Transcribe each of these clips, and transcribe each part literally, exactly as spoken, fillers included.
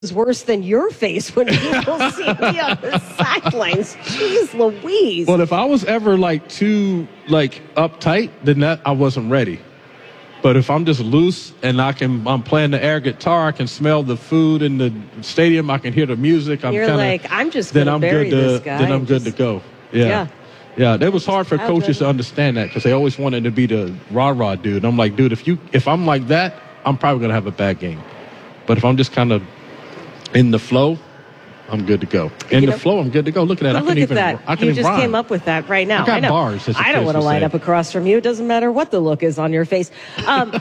is worse than your face when people see me on the sidelines. Jeez Louise. Well, if I was ever like too like uptight, then that I wasn't ready. But if I'm just loose and I can, I'm playing the air guitar, I can smell the food in the stadium, I can hear the music. I'm You're kinda, like, I'm just then gonna I'm bury good to, this guy. Then I'm good just, to go. Yeah. Yeah. Yeah, it was hard for How coaches good. to understand that because they always wanted to be the rah-rah dude. I'm like, dude, if you if I'm like that, I'm probably going to have a bad game. But if I'm just kind of in the flow, I'm good to go. In You the know, flow, I'm good to go. Look at that. I Look can at even, that. I can You even just rhyme. came up with that right now. I got know. bars, as the I don't kids want to would line say. up across from you. It doesn't matter what the look is on your face. Um,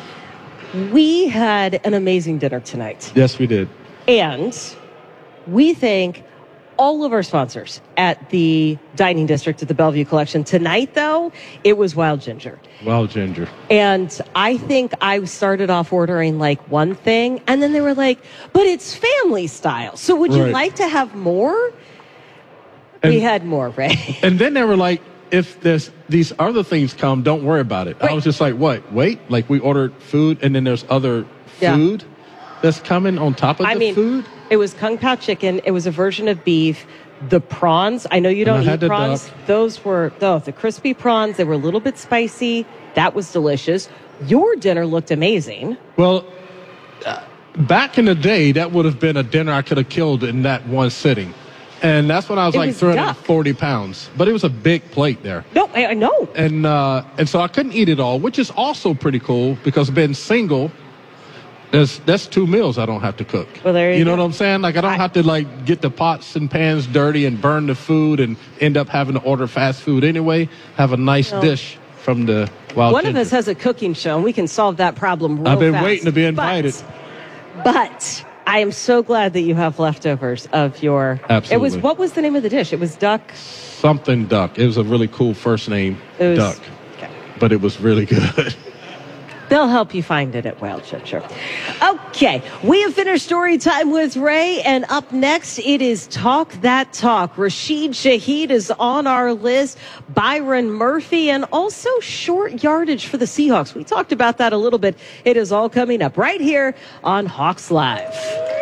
we had an amazing dinner tonight. Yes, we did. And we thank all of our sponsors at the dining district at the Bellevue Collection. Tonight, though, it was Wild Ginger. Wild Ginger. And I think I started off ordering like one thing, and then they were like, but it's family style. So would you Right. like to have more? And, we had more, Ray. and then they were like, if there's these other things come, don't worry about it. Wait. I was just like, what? Wait? Like we ordered food, and then there's other Yeah. food that's coming on top of I the mean, food? it was Kung Pao chicken. It was a version of beef. The prawns, I know you And I don't had eat the prawns. duck. Those were, oh, the crispy prawns. They were a little bit spicy. That was delicious. Your dinner looked amazing. Well, uh, back in the day, that would have been a dinner I could have killed in that one sitting. And that's when I was It like was three hundred forty duck. pounds. But it was a big plate there. No, I, I know. And uh, and so I couldn't eat it all, which is also pretty cool because being single, there's, that's two meals I don't have to cook. Well, there you You know go. what I'm saying? Like I don't I- have to like get the pots and pans dirty and burn the food and end up having to order fast food anyway. Have a nice No. dish from the Wild One of Ginger. us has a cooking show, and we can solve that problem real I've been fast. waiting to be invited. But, but I am so glad that you have leftovers of your. Absolutely. It was, what was the name of the dish? It was duck. Something duck. It was a really cool first name, It was, duck. Okay. But it was really good. They'll help you find it at Wild Ginger. Okay, we have finished story time with Ray, and up next it is Talk That Talk. Rashid Shaheed is on our list, Byron Murphy, and also short yardage for the Seahawks. We talked about that a little bit. It is all coming up right here on Hawks Live.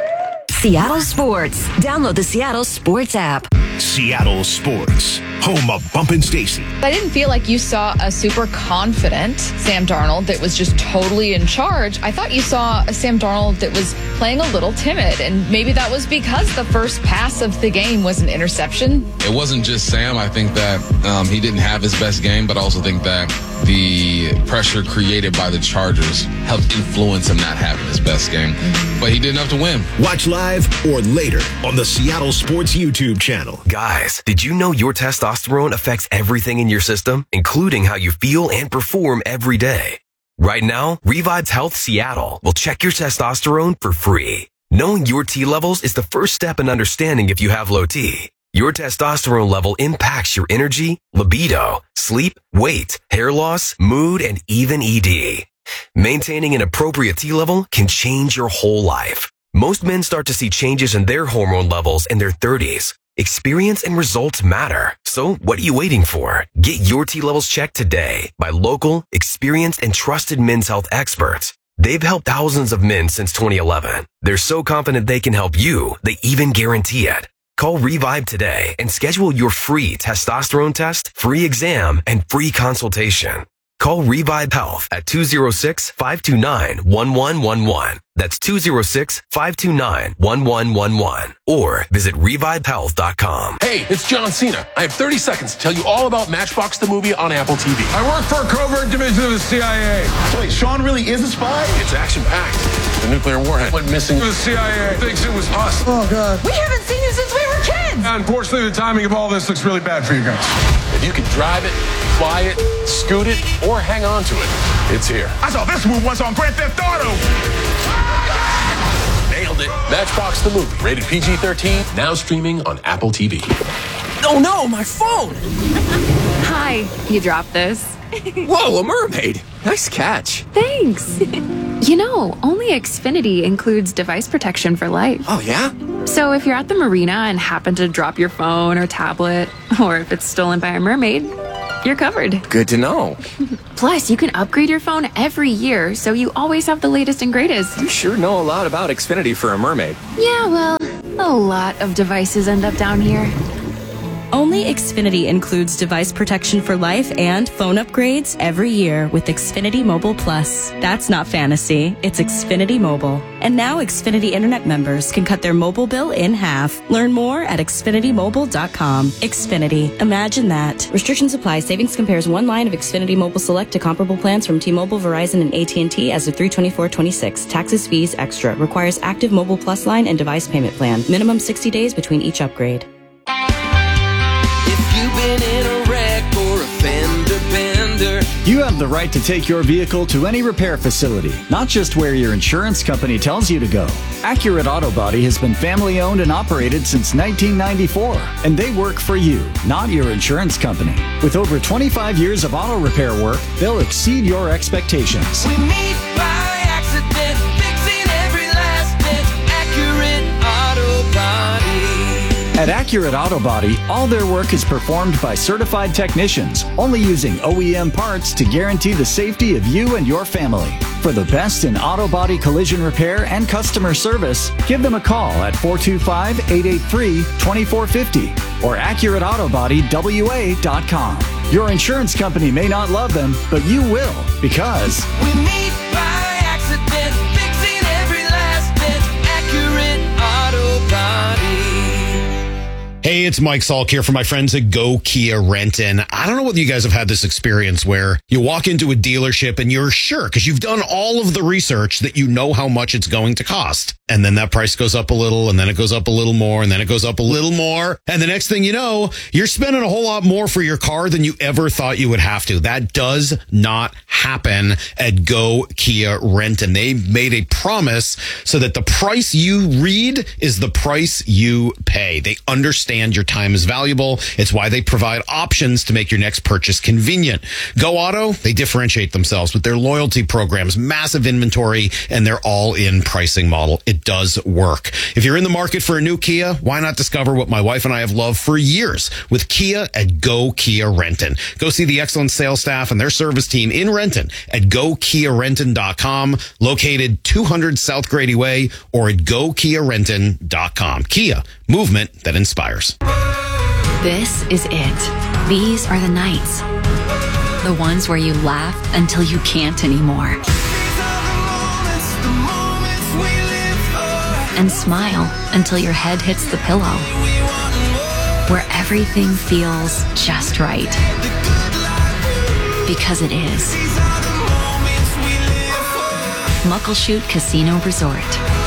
Seattle Sports. Download the Seattle Sports app. Seattle Sports, home of Bumpin' Stacy. I didn't feel like you saw a super confident Sam Darnold that was just totally in charge. I thought you saw a Sam Darnold that was playing a little timid, and maybe that was because the first pass of the game was an interception. It wasn't just Sam. I think that um, he didn't have his best game, but I also think that the pressure created by the Chargers helped influence him not having his best game. But he did enough to win. Watch live or later on the Seattle Sports YouTube channel. Guys, did you know your testosterone affects everything in your system, including how you feel and perform every day? Right now, Revive's Health Seattle will check your testosterone for free. Knowing your T levels is the first step in understanding if you have low T. Your testosterone level impacts your energy, libido, sleep, weight, hair loss, mood, and even E D. Maintaining an appropriate T level can change your whole life. Most men start to see changes in their hormone levels in their thirties. Experience and results matter. So what are you waiting for? Get your T levels checked today by local, experienced, and trusted men's health experts. They've helped thousands of men since twenty eleven. They're so confident they can help you, they even guarantee it. Call Revive today and schedule your free testosterone test, free exam, and free consultation. Call Revive Health at two oh six, five two nine, one one one one. That's two oh six, five two nine, one one one one. Or visit revive health dot com. Hey, it's John Cena. I have thirty seconds to tell you all about Matchbox the movie on Apple T V. I work for a covert division of the C I A. Wait, Sean really is a spy? It's action-packed. The nuclear warhead went missing. The C I A thinks it was us. Oh, God. We haven't seen you since we were kids. Unfortunately, the timing of all this looks really bad for you guys. If you can drive it, fly it, scoot it, or hang on to it, it's here. I saw this move once on Grand Theft Auto. Nailed it. Matchbox the movie. Rated P G thirteen. Now streaming on Apple T V. Oh no, my phone! Hi, you dropped this. Whoa, a mermaid! Nice catch. Thanks. You know, only Xfinity includes device protection for life. Oh yeah? So if you're at the marina and happen to drop your phone or tablet, or if it's stolen by a mermaid, you're covered. Good to know. Plus, you can upgrade your phone every year, so you always have the latest and greatest. You sure know a lot about Xfinity for a mermaid. Yeah, well, a lot of devices end up down here. Only Xfinity includes device protection for life and phone upgrades every year with Xfinity Mobile Plus. That's not fantasy, it's Xfinity Mobile. And now Xfinity Internet members can cut their mobile bill in half. Learn more at Xfinity Mobile dot com. Xfinity, imagine that. Restrictions apply. Savings compares one line of Xfinity Mobile Select to comparable plans from T-Mobile, Verizon, and A T and T as of three twenty-four twenty-six. Taxes, fees, extra. Requires active Mobile Plus line and device payment plan. Minimum sixty days between each upgrade. Been in a wreck or a fender bender. You have the right to take your vehicle to any repair facility, not just where your insurance company tells you to go. Accurate Auto Body has been family owned and operated since nineteen ninety-four, and they work for you, not your insurance company. With over twenty-five years of auto repair work, they'll exceed your expectations. We meet by accident, fixing every last bit. Accurate Auto Body. At Accurate Auto Body, all their work is performed by certified technicians, only using O E M parts to guarantee the safety of you and your family. For the best in auto body collision repair and customer service, give them a call at four two five, eight eight three, two four five zero or accurate auto body w a dot com. Your insurance company may not love them, but you will, because we meet by accident, fixing every last bit. Accurate Auto Body. Hey, it's Mike Salk here from my friends at Go Kia Renton. I don't know whether you guys have had this experience where you walk into a dealership and you're sure, because you've done all of the research, that you know how much it's going to cost. And then that price goes up a little, and then it goes up a little more, and then it goes up a little more. And the next thing you know, you're spending a whole lot more for your car than you ever thought you would have to. That does not happen at Go Kia Renton. They made a promise so that the price you read is the price you pay. They understand your time is valuable. It's why they provide options to make your next purchase convenient. Go Auto, they differentiate themselves with their loyalty programs, massive inventory, and their all-in pricing model. It does work. If you're in the market for a new Kia, why not discover what my wife and I have loved for years with Kia at Go Kia Renton. Go see the excellent sales staff and their service team in Renton at go kia renton dot com, located two hundred South Grady Way, or at go kia renton dot com. Kia, movement that inspires. This is it. These are the nights. The ones where you laugh until you can't anymore. And smile until your head hits the pillow. Where everything feels just right. Because it is. Muckleshoot Casino Resort.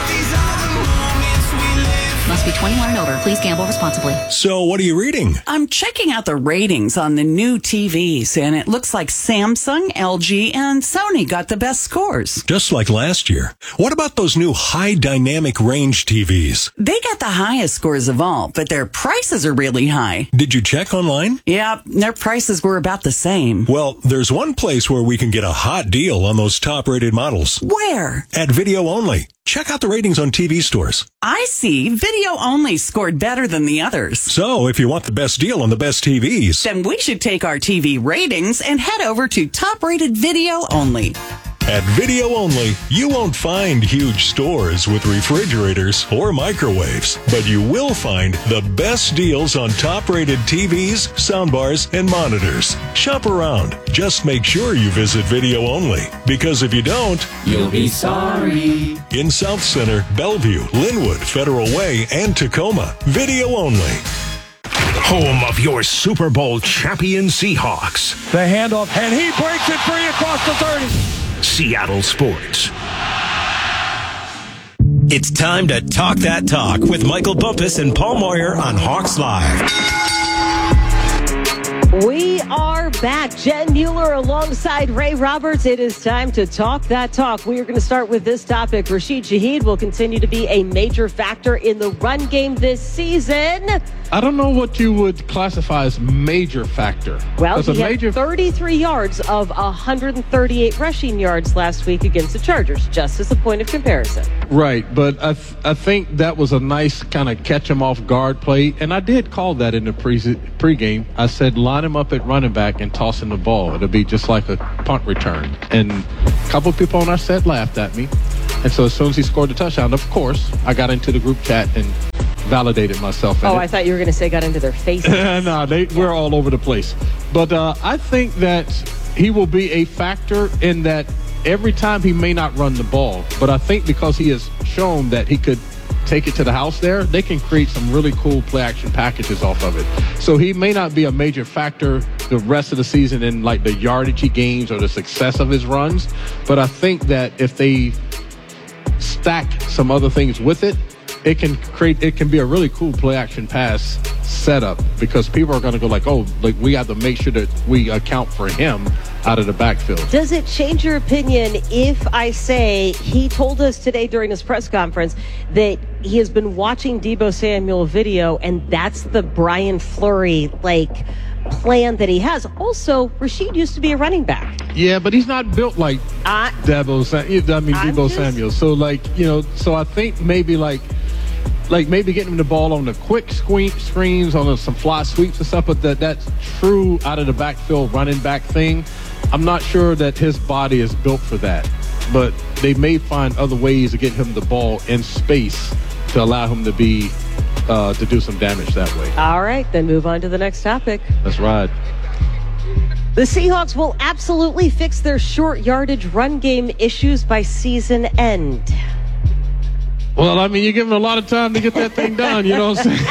Must be twenty-one and over. Please gamble responsibly. So what are you reading? I'm checking out the ratings on the new T Vs, and it looks like Samsung, L G, and Sony got the best scores. Just like last year. What about those new high dynamic range T Vs? They got the highest scores of all, but their prices are really high. Did you check online? Yeah, their prices were about the same. Well, there's one place where we can get a hot deal on those top rated models. Where? At Video Only. Check out the ratings on T V stores. I see. Video Only scored better than the others. So, if you want the best deal on the best T Vs, then we should take our T V ratings and head over to Top Rated Video Only. At Video Only, you won't find huge stores with refrigerators or microwaves, but you will find the best deals on top-rated T Vs, soundbars, and monitors. Shop around. Just make sure you visit Video Only, because if you don't, you'll be sorry. In South Center, Bellevue, Linwood, Federal Way, and Tacoma, Video Only. Home of your Super Bowl champion Seahawks. The handoff, and he breaks it free across the thirty. Seattle Sports. It's time to talk that talk with Michael Bumpus and Paul Moyer on Hawks Live. We are back. Jen Mueller alongside Ray Roberts. It is time to talk that talk. We are going to start with this topic. Rashid Shaheed will continue to be a major factor in the run game this season. I don't know what you would classify as major factor. Well, as he a had major... thirty-three yards of one hundred thirty-eight rushing yards last week against the Chargers, just as a point of comparison. Right, but I th- I think that was a nice kind of catch him off guard play, and I did call that in the pre pregame. I said line line him up at running back and toss him the ball. It'll be just like a punt return. And a couple of people on our set laughed at me. And so as soon as he scored the touchdown, of course, I got into the group chat and validated myself. Oh, in I it. thought you were going to say got into their faces. no, they, yeah. we're all over the place. But uh, I think that he will be a factor in that every time he may not run the ball. But I think because he has shown that he could take it to the house there, they can create some really cool play action packages off of it. So he may not be a major factor the rest of the season in like the yardage he gains or the success of his runs. But I think that if they stack some other things with it, it can create, it can be a really cool play action pass setup because people are going to go like, oh, like we have to make sure that we account for him out of the backfield. Does it change your opinion if I say he told us today during his press conference that he has been watching Deebo Samuel video and that's the Brian Fleury like plan that he has? Also, Rashid used to be a running back. Yeah, but he's not built like I, Debo. I mean Deebo just, Samuel. So like you know, so I think maybe like. Like maybe getting him the ball on the quick screen, screens, on some fly sweeps and stuff, but that that's true out of the backfield running back thing. I'm not sure that his body is built for that, but they may find other ways to get him the ball in space to allow him to be uh, to do some damage that way. All right, then move on to the next topic. Let's ride. The Seahawks will absolutely fix their short yardage run game issues by season end. Well, I mean, you're giving a lot of time to get that thing done, you know what I'm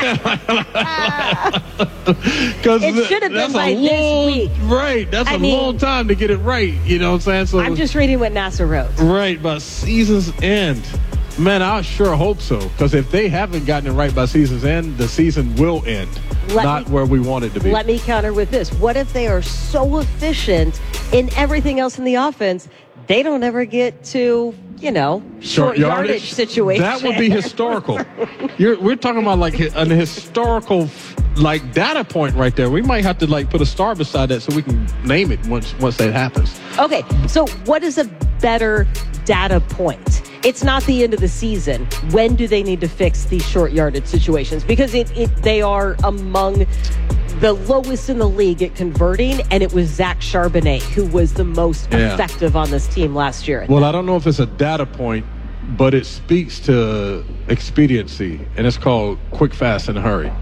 saying? Because it should have been by long, this week. Right. That's I a mean, long time to get it right, you know what I'm saying? So I'm just reading what NASA wrote. Right, by season's end. Man, I sure hope so. Because if they haven't gotten it right by season's end, the season will end. Let not me, where we want it to be. Let me counter with this. What if they are so efficient in everything else in the offense, they don't ever get to, you know, short, short yardage, yardage situation? That would be historical. You're, we're talking about like an historical like data point right there. We might have to like put a star beside that so we can name it once once that happens. Okay, so what is a better data point? It's not the end of the season. When do they need to fix these short yardage situations? Because it, it they are among the lowest in the league at converting, and it was Zach Charbonnet who was the most yeah. effective on this team last year. Well, I don't know if it's a data point, but it speaks to expediency, and it's called quick, fast, and hurry.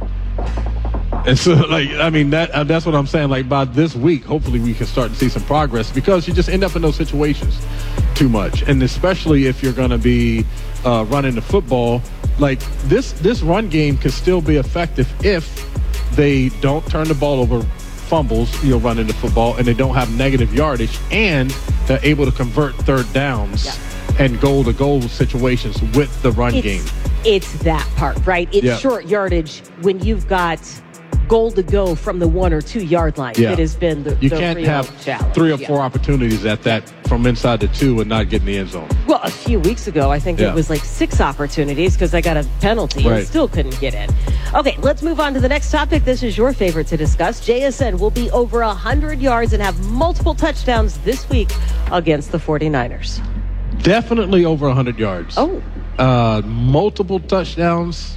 And so, like, I mean, that uh, that's what I'm saying. Like, by this week, hopefully we can start to see some progress because you just end up in those situations too much. And especially if you're going to be uh, running the football, like this, this run game can still be effective if they don't turn the ball over, fumbles, you know, running the football, and they don't have negative yardage, and they're able to convert third downs yeah. and goal-to-goal situations with the run it's, game. It's that part, right? It's yeah. short yardage when you've got goal to go from the one or two yard line. Yeah. It has been the You the can't real have challenge. three or yeah. four opportunities at that from inside the two and not get in the end zone. Well, a few weeks ago, I think yeah. it was like six opportunities because I got a penalty right. and still couldn't get in. Okay, let's move on to the next topic. This is your favorite to discuss. J S N will be over one hundred yards and have multiple touchdowns this week against the forty-niners. Definitely over one hundred yards. Oh. Uh, multiple touchdowns.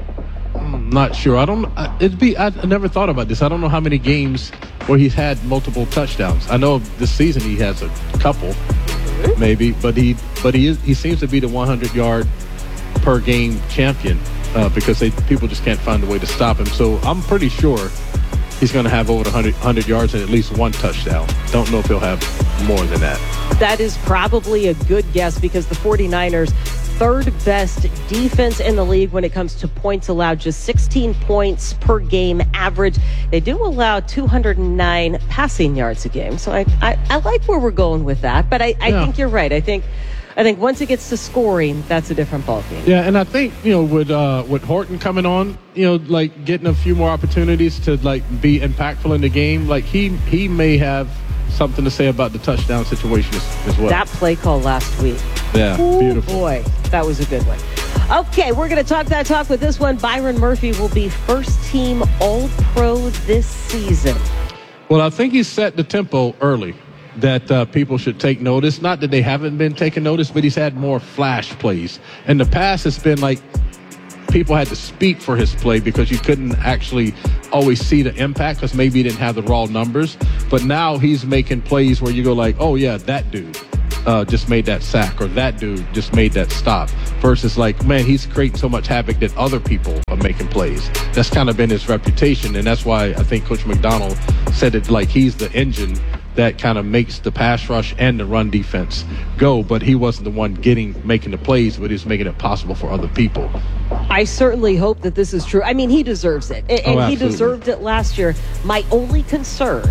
I'm not sure. I don't. It'd be. I never thought about this. I don't know how many games where he's had multiple touchdowns. I know this season he has a couple, mm-hmm. maybe, but he, but he is. He seems to be the one hundred yard per game champion uh, because they people just can't find a way to stop him. So I'm pretty sure he's going to have over one hundred, one hundred yards and at least one touchdown. Don't know if he'll have more than that. That is probably a good guess because the forty-niners. Third best defense in the league when it comes to points allowed, just sixteen points per game average. They do allow two hundred nine passing yards a game. So I, I, I like where we're going with that. But I, I yeah. think you're right. I think I think once it gets to scoring, that's a different ballgame. Yeah, and I think, you know, with uh, with Horton coming on, you know, like getting a few more opportunities to like be impactful in the game, like he he may have something to say about the touchdown situation as, as well. That play call last week. Yeah, Ooh, beautiful. Boy, that was a good one. Okay, we're going to talk that talk with this one. Byron Murphy will be first team All-Pro this season. Well, I think he set the tempo early that uh, people should take notice. Not that they haven't been taking notice, but he's had more flash plays. In the past, it's been like people had to speak for his play because you couldn't actually always see the impact because maybe he didn't have the raw numbers. But now he's making plays where you go like, oh, yeah, that dude uh, just made that sack, or that dude just made that stop, versus like, man, he's creating so much havoc that other people are making plays. That's kind of been his reputation, and that's why I think Coach McDonald said it like he's the engine that kind of makes the pass rush and the run defense go, but he wasn't the one getting making the plays, but he's making it possible for other people. I certainly hope that this is true. I mean, he deserves it, and, Oh, and he absolutely. deserved it last year. My only concern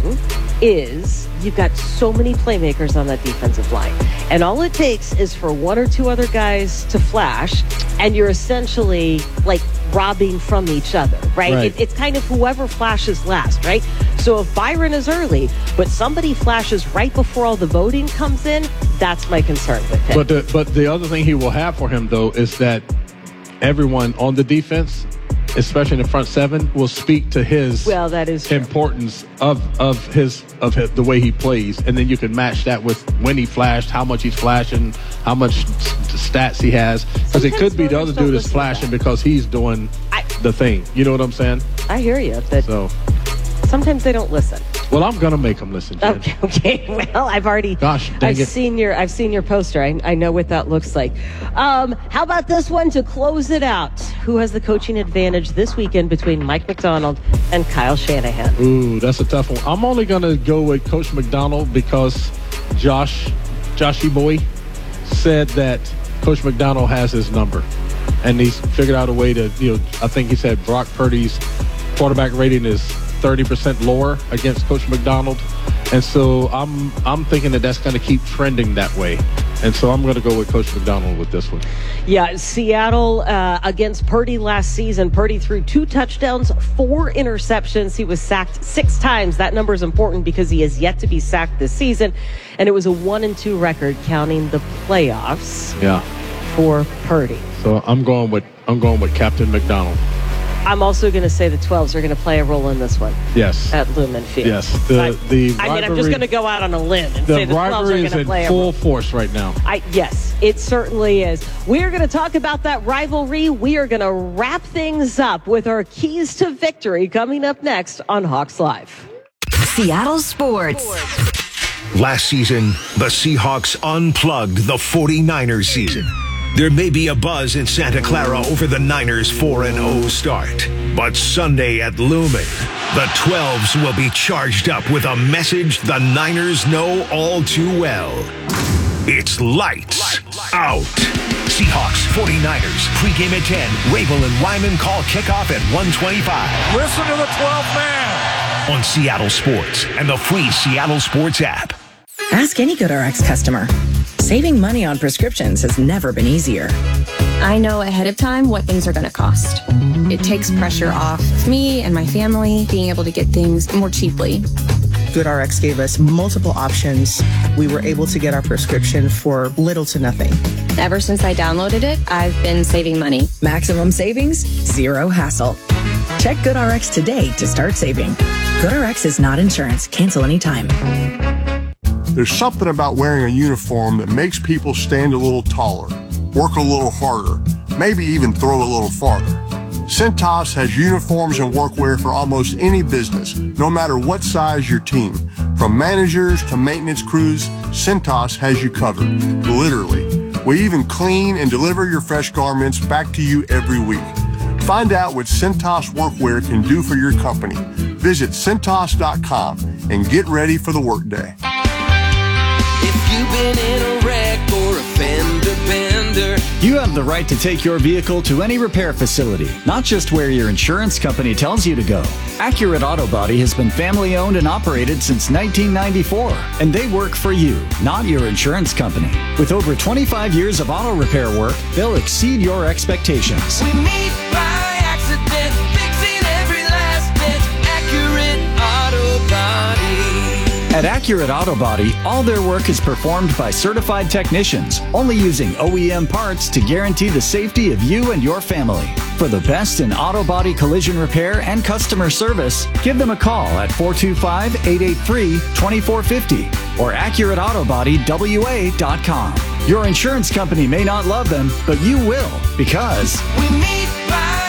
is you've got so many playmakers on that defensive line, and all it takes is for one or two other guys to flash, and you're essentially like robbing from each other, right? Right. It, it's kind of whoever flashes last, right? So if Byron is early, but somebody flashes right before all the voting comes in, that's my concern with him. But the, but the other thing he will have for him, though, is that everyone on the defense, especially in the front seven, will speak to his well, that is true. importance of of his of his, the way he plays, and then you can match that with when he flashed, how much he's flashing, how much s- stats he has, because it could be the other dude is flashing because he's doing I, the thing. You know what I'm saying? I hear you, but So, sometimes they don't listen. well, I'm gonna make him listen. Jen. Okay, okay. Well, I've already. Gosh, dang I've it. seen your. I've seen your poster. I, I know what that looks like. Um, how about this one to close it out? Who has the coaching advantage this weekend between Mike McDonald and Kyle Shanahan? Ooh, that's a tough one. I'm only gonna go with Coach McDonald because Josh, Joshy Boy, said that Coach McDonald has his number, and he's figured out a way to. You know, I think he said Brock Purdy's quarterback rating is thirty percent lower against Coach McDonald, and so I'm I'm thinking that that's going to keep trending that way, and so I'm going to go with Coach McDonald with this one. Yeah, Seattle uh, against Purdy last season. Purdy threw two touchdowns, four interceptions. He was sacked six times. That number is important because he has yet to be sacked this season, and it was a one and two record counting the playoffs Yeah, for Purdy. so I'm going with I'm going with Captain McDonald. I'm also going to say the twelves are going to play a role in this one Yes. at Lumen Field. Yes, the I, the I mean, I'm just rivalry- going to go out on a limb and The say the twelves are rivalry going is to in play a full role. force right now. I, yes, it certainly is. We're going to talk about that rivalry. We are going to wrap things up with our keys to victory coming up next on Hawks Live. Seattle Sports. Last season, the Seahawks unplugged the forty-niners season. There may be a buzz in Santa Clara over the Niners' four and oh start. But Sunday at Lumen, the twelves will be charged up with a message the Niners know all too well. It's lights out. Seahawks, forty-niners, pregame at ten. Rabel and Wyman call kickoff at one twenty-five. Listen to the twelfth man. On Seattle Sports and the free Seattle Sports app. Ask any GoodRx customer. Saving money on prescriptions has never been easier. I know ahead of time what things are going to cost. It takes pressure off me and my family being able to get things more cheaply. GoodRx gave us multiple options. We were able to get our prescription for little to nothing. Ever since I downloaded it, I've been saving money. Maximum savings, zero hassle. Check GoodRx today to start saving. GoodRx is not insurance. Cancel anytime. There's something about wearing a uniform that makes people stand a little taller, work a little harder, maybe even throw a little farther. Cintas has uniforms and workwear for almost any business, no matter what size your team. From managers to maintenance crews, Cintas has you covered, literally. We even clean and deliver your fresh garments back to you every week. Find out what Cintas workwear can do for your company. Visit Cintas dot com and get ready for the workday. If you've been in a wreck or a fender bender, You have the right to take your vehicle to any repair facility, not just where your insurance company tells you to go. Accurate Auto Body has been family owned and operated since nineteen ninety-four, and they work for you, not your insurance company. With over twenty-five years of auto repair work, they'll exceed your expectations. we meet by accident, fixing every last bit. Accurate Auto Body. At Accurate Auto Body, all their work is performed by certified technicians, only using O E M parts to guarantee the safety of you and your family. For the best in auto body collision repair and customer service, give them a call at four two five, eight eight three, two four five zero or accurate auto body w a dot com. Your insurance company may not love them, but you will, because We meet by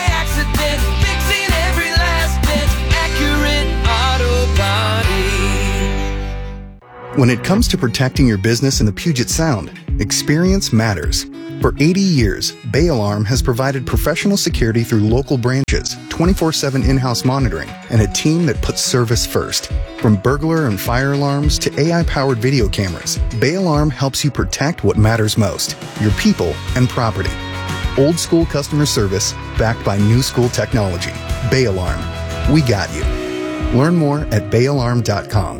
When it comes to protecting your business in the Puget Sound, experience matters. For eighty years, Bay Alarm has provided professional security through local branches, twenty-four seven in-house monitoring, and a team that puts service first. From burglar and fire alarms to A I-powered video cameras, Bay Alarm helps you protect what matters most, your people and property. Old school customer service backed by new school technology. Bay Alarm. We got you. Learn more at bay alarm dot com.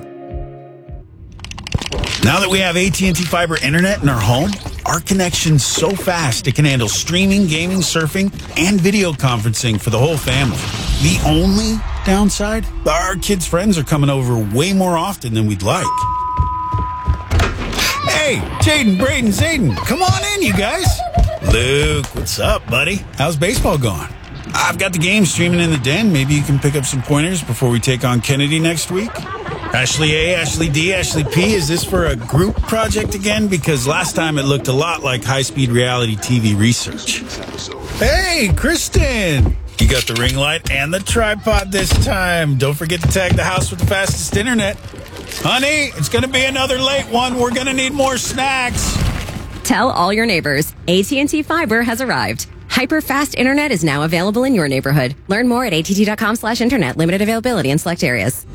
Now that we have A T and T Fiber Internet in our home, our connection's so fast it can handle streaming, gaming, surfing, and video conferencing for the whole family. The only downside? Our kids' friends are coming over way more often than we'd like. Hey, Jaden, Braden, Zayden, come on in, you guys. Luke, what's up, buddy? How's baseball going? I've got the game streaming in the den. Maybe you can pick up some pointers before we take on Kennedy next week. Ashley A, Ashley D, Ashley P, is this for a group project again? Because last time it looked a lot like high-speed reality T V research. Hey, Kristen! You got the ring light and the tripod this time. Don't forget to tag the house with the fastest internet. Honey, it's going to be another late one. We're going to need more snacks. Tell all your neighbors, A T and T Fiber has arrived. Hyper-fast internet is now available in your neighborhood. Learn more at A T T dot com slash internet. Limited availability in select areas.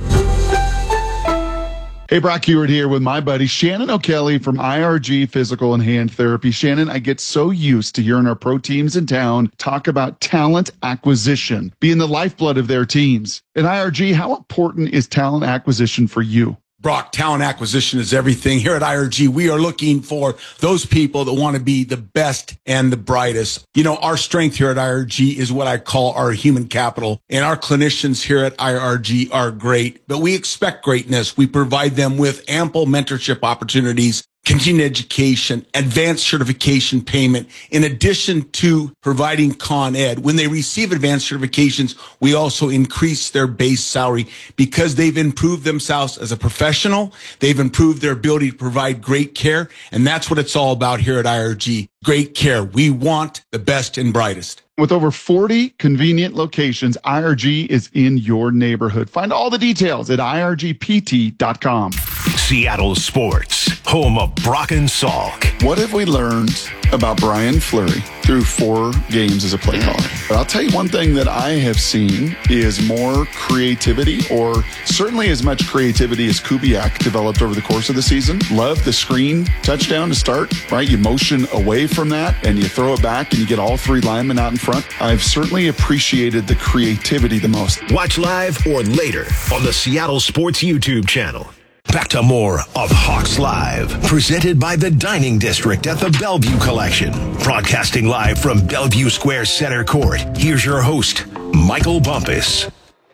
Hey, Brock Hewitt here with my buddy Shannon O'Kelly from I R G Physical and Hand Therapy. Shannon, I get so used to hearing our pro teams in town talk about talent acquisition, being the lifeblood of their teams. At I R G, how important is talent acquisition for you? Brock, talent acquisition is everything. Here at I R G, we are looking for those people that want to be the best and the brightest. You know, our strength here at I R G is what I call our human capital. And our clinicians here at I R G are great, but we expect greatness. We provide them with ample mentorship opportunities, continuing education, advanced certification payment, in addition to providing Con Ed. When they receive advanced certifications, we also increase their base salary because they've improved themselves as a professional. They've improved their ability to provide great care. And that's what it's all about here at I R G. Great care. We want the best and brightest. With over forty convenient locations, I R G is in your neighborhood. Find all the details at I R G P T dot com. Seattle Sports, home of Brock and Salk. What have we learned about Brian Fleury through four games as a play caller? But I'll tell you one thing that I have seen is more creativity, or certainly as much creativity as Kubiak developed over the course of the season. Love the screen touchdown to start, right? You motion away from that and you throw it back and you get all three linemen out in front. I've certainly appreciated the creativity the most. Watch live or later on the Seattle Sports YouTube channel. Back to more of Hawks Live, presented by the Dining District at the Bellevue Collection. Broadcasting live from Bellevue Square Center Court, here's your host, Michael Bumpus.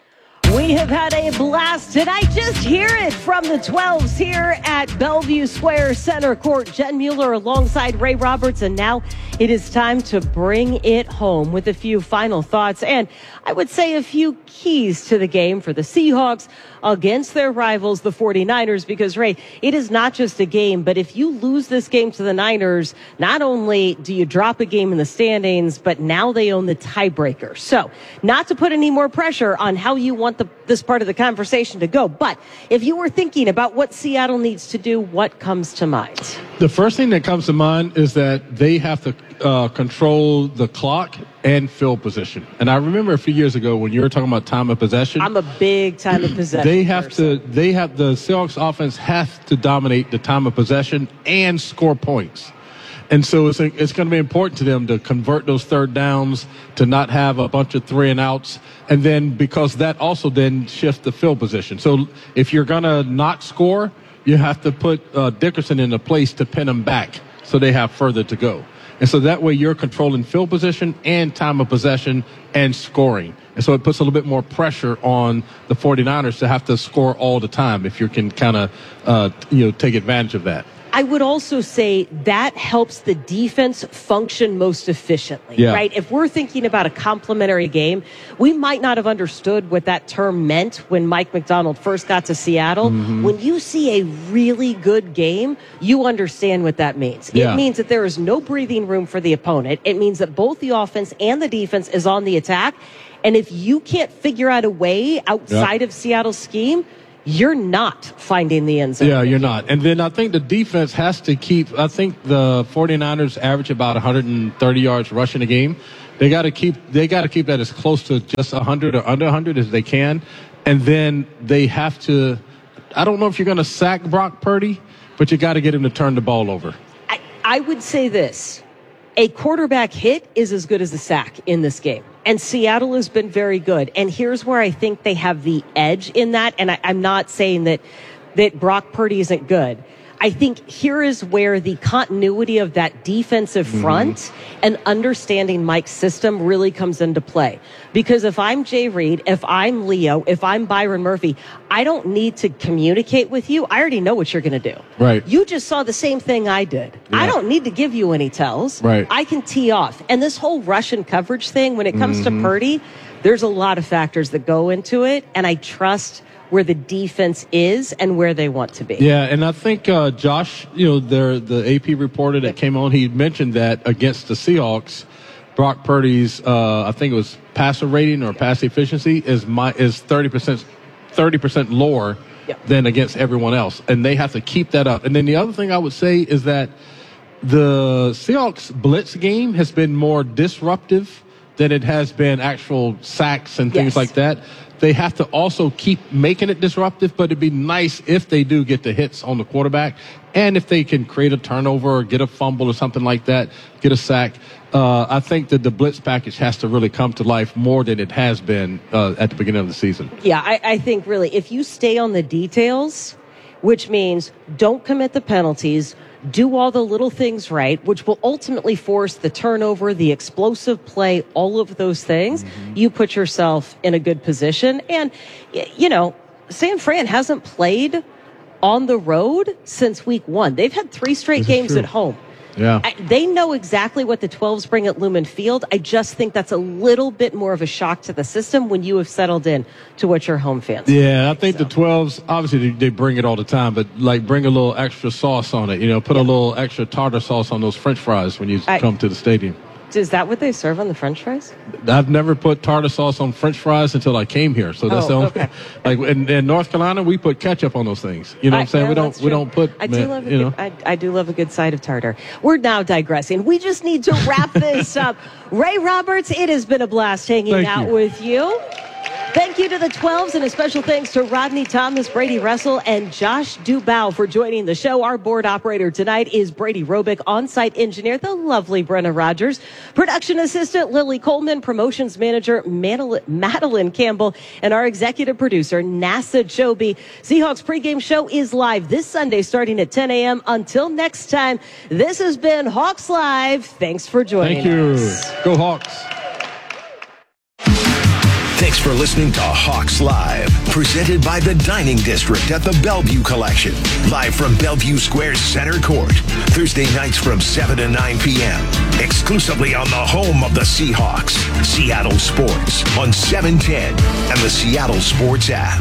We have had a blast tonight. Just hear it from the twelves here at Bellevue Square Center Court. Jen Mueller alongside Ray Roberts, and now it is time to bring it home with a few final thoughts and I would say a few keys to the game for the Seahawks against their rivals, the forty-niners, because, Ray, it is not just a game, but if you lose this game to the Niners, not only do you drop a game in the standings, but now they own the tiebreaker. So, not to put any more pressure on how you want the, this part of the conversation to go, but if you were thinking about what Seattle needs to do, what comes to mind? The first thing that comes to mind is that they have to uh, control the clock and field position. And I remember a few years ago when you were talking about time of possession. I'm a big time of possession They have person. to, they have, the Seahawks offense has to dominate the time of possession and score points. And so it's, it's going to be important to them to convert those third downs, to not have a bunch of three and outs. And then because that also then shifts the field position. So if you're going to not score, you have to put uh, Dickerson in a place to pin them back so they have further to go. And so that way you're controlling field position and time of possession and scoring. And so it puts a little bit more pressure on the forty-niners to have to score all the time if you can kind of, uh, you know, take advantage of that. I would also say that helps the defense function most efficiently, yeah. right? If we're thinking about a complementary game, we might not have understood what that term meant when Mike McDonald first got to Seattle. Mm-hmm. When you see a really good game, you understand what that means. Yeah. It means that there is no breathing room for the opponent. It means that both the offense and the defense is on the attack. And if you can't figure out a way outside yeah. of Seattle's scheme, you're not finding the end zone. Yeah, you're not. And then I think the defense has to keep, I think the 49ers average about one hundred thirty yards rushing a game. They got to keep, they got to keep that as close to just one hundred or under one hundred as they can. And then they have to, I don't know if you're going to sack Brock Purdy, but you got to get him to turn the ball over. I, I would say this. A quarterback hit is as good as a sack in this game. And Seattle has been very good. And here's where I think they have the edge in that. And I, I'm not saying that, that Brock Purdy isn't good. I think here is where the continuity of that defensive front mm-hmm. and understanding Mike's system really comes into play. Because if I'm Jay Reed, if I'm Leo, if I'm Byron Murphy, I don't need to communicate with you. I already know what you're going to do. Right. You just saw the same thing I did. Yeah. I don't need to give you any tells. Right. I can tee off. And this whole Russian coverage thing, when it comes mm-hmm. to Purdy, there's a lot of factors that go into it. And I trust where the defense is and where they want to be. Yeah, and I think uh, Josh, you know, the the A P reporter that came on, he mentioned that against the Seahawks, Brock Purdy's, uh, I think it was passer rating or pass efficiency is my is thirty percent thirty percent lower yep. than against everyone else, and they have to keep that up. And then the other thing I would say is that the Seahawks blitz game has been more disruptive than it has been actual sacks and things yes. like that. They have to also keep making it disruptive, but it'd be nice if they do get the hits on the quarterback and if they can create a turnover or get a fumble or something like that, get a sack. Uh, I think that the blitz package has to really come to life more than it has been uh, at the beginning of the season. Yeah, I, I think really if you stay on the details, which means don't commit the penalties, do all the little things right, which will ultimately force the turnover, the explosive play, all of those things, mm-hmm. you put yourself in a good position. And, you know, San Fran hasn't played on the road since week one. They've had three straight this games at home. Yeah. I, they know exactly what the twelves bring at Lumen Field. I just think that's a little bit more of a shock to the system when you have settled in to what your home fans Yeah, I think so. the twelves, obviously they, they bring it all the time, but like bring a little extra sauce on it. You know, put yeah. a little extra tartar sauce on those French fries when you I, come to the stadium. Is that what they serve on the French fries? I've never put tartar sauce on French fries until I came here. So that's oh, the only, okay. like in, in North Carolina, we put ketchup on those things. You know what I, I'm saying? Yeah, we don't, we don't put, I man, do love a you good, know. I, I do love a good side of tartar. We're now digressing. We just need to wrap this up. Ray Roberts, it has been a blast hanging Thank out you. with you. Thank you to the twelves, and a special thanks to Rodney Thomas, Brady Russell, and Josh Dubow for joining the show. Our board operator tonight is Brady Robick, on-site engineer, the lovely Brenna Rogers, production assistant Lily Coleman, promotions manager Madeline Campbell, and our executive producer NASA Joby. Seahawks pregame show is live this Sunday starting at ten a.m. Until next time, this has been Hawks Live. Thanks for joining Thank you. us. Go Hawks. Thanks for listening to Hawks Live, presented by the Dining District at the Bellevue Collection. Live from Bellevue Square Center Court, Thursday nights from seven to nine p.m. Exclusively on the home of the Seahawks, Seattle Sports, on seven ten and the Seattle Sports app.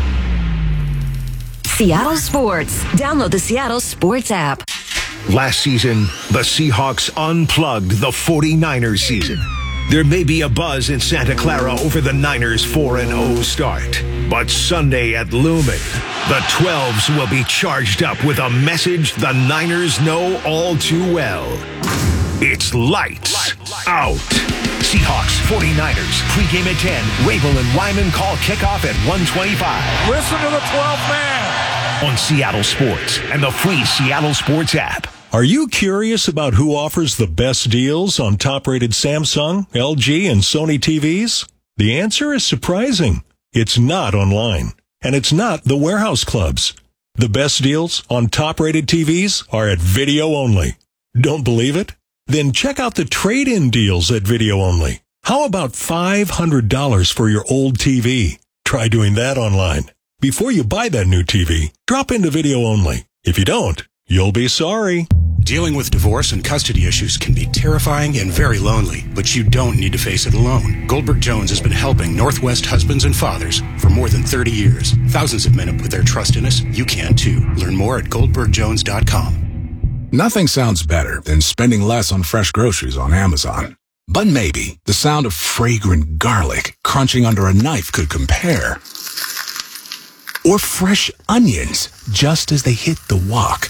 Seattle Sports. Download the Seattle Sports app. Last season, the Seahawks unplugged the 49ers season. There may be a buzz in Santa Clara over the Niners' four and oh start. But Sunday at Lumen, the twelves will be charged up with a message the Niners know all too well. It's lights out. Seahawks, 49ers, pregame at ten. Rabel and Wyman call kickoff at one twenty-five. Listen to the twelfth man. On Seattle Sports and the free Seattle Sports app. Are you curious about who offers the best deals on top-rated Samsung, L G, and Sony T Vs? The answer is surprising. It's not online, and it's not the warehouse clubs. The best deals on top-rated T Vs are at Video Only. Don't believe it? Then check out the trade-in deals at Video Only. How about five hundred dollars for your old T V? Try doing that online. Before you buy that new T V, drop into Video Only. If you don't, you'll be sorry. Dealing with divorce and custody issues can be terrifying and very lonely, but you don't need to face it alone. Goldberg Jones has been helping Northwest husbands and fathers for more than thirty years. Thousands of men have put their trust in us. You can too. Learn more at goldberg jones dot com. Nothing sounds better than spending less on fresh groceries on Amazon. But maybe the sound of fragrant garlic crunching under a knife could compare. Or fresh onions just as they hit the wok.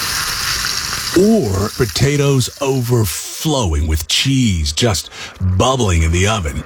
Or potatoes overflowing with cheese just bubbling in the oven.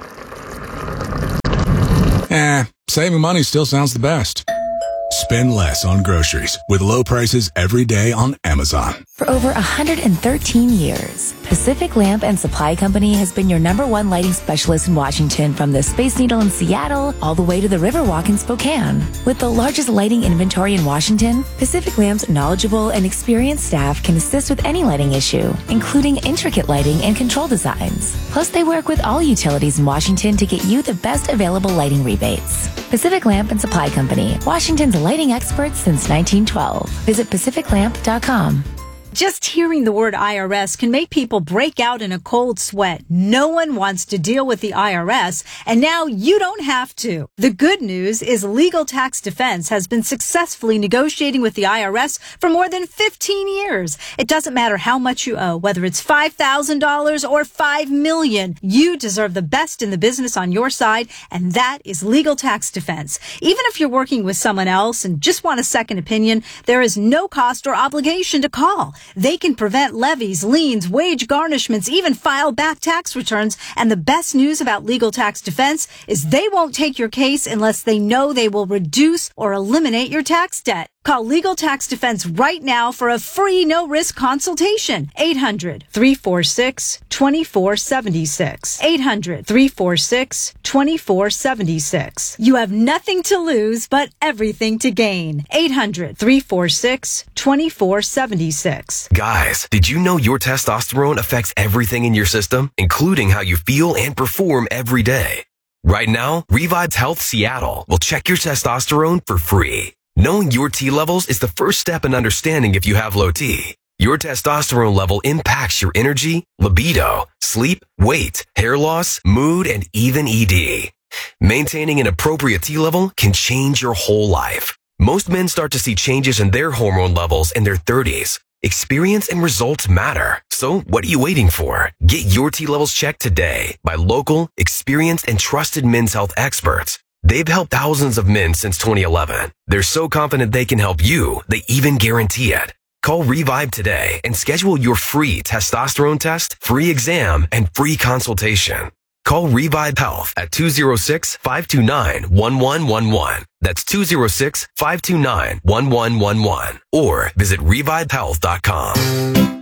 Eh, saving money still sounds the best. Spend less on groceries with low prices every day on Amazon. For over one hundred thirteen years, Pacific Lamp and Supply Company has been your number one lighting specialist in Washington, from the Space Needle in Seattle all the way to the Riverwalk in Spokane. With the largest lighting inventory in Washington, Pacific Lamp's knowledgeable and experienced staff can assist with any lighting issue, including intricate lighting and control designs. Plus, they work with all utilities in Washington to get you the best available lighting rebates. Pacific Lamp and Supply Company, Washington's lighting experts since nineteen twelve. Visit pacific lamp dot com. Just hearing the word I R S can make people break out in a cold sweat. No one wants to deal with the I R S, and now you don't have to. The good news is Legal Tax Defense has been successfully negotiating with the I R S for more than fifteen years. It doesn't matter how much you owe, whether it's five thousand dollars or five million dollars. You deserve the best in the business on your side, and that is Legal Tax Defense. Even if you're working with someone else and just want a second opinion, there is no cost or obligation to call. They can prevent levies, liens, wage garnishments, even file back tax returns. And the best news about Legal Tax Defense is they won't take your case unless they know they will reduce or eliminate your tax debt. Call Legal Tax Defense right now for a free no-risk consultation. eight hundred, three four six, two four seven six. eight hundred, three four six, two four seven six. You have nothing to lose, but everything to gain. eight hundred, three four six, two four seven six. Guys, did you know your testosterone affects everything in your system, including how you feel and perform every day? Right now, Revive's Health Seattle will check your testosterone for free. Knowing your T levels is the first step in understanding if you have low T. Your testosterone level impacts your energy, libido, sleep, weight, hair loss, mood, and even E D. Maintaining an appropriate T level can change your whole life. Most men start to see changes in their hormone levels in their thirties. Experience and results matter. So what are you waiting for? Get your T levels checked today by local, experienced, and trusted men's health experts. They've helped thousands of men since twenty eleven. They're so confident they can help you, they even guarantee it. Call Revive today and schedule your free testosterone test, free exam, and free consultation. Call Revive Health at two oh six, five two nine, one one one one. That's two oh six, five two nine, one one one one. Or visit revive health dot com.